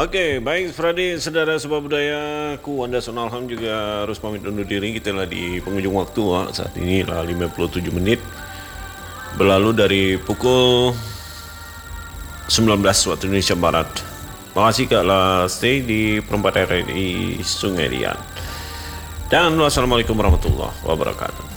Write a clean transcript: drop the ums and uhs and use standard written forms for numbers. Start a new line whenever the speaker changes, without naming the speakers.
Oke, baik Fradi, saudara sebab budaya, ku Wanda Sonalham juga harus pamit undur diri. Kita lah di penghujung waktu, saat ini lah 57 menit berlalu dari pukul 19 waktu Indonesia Barat. Makasih Kak lah stay di perempat RRI Sungai Liat. Dan wassalamualaikum warahmatullahi wabarakatuh.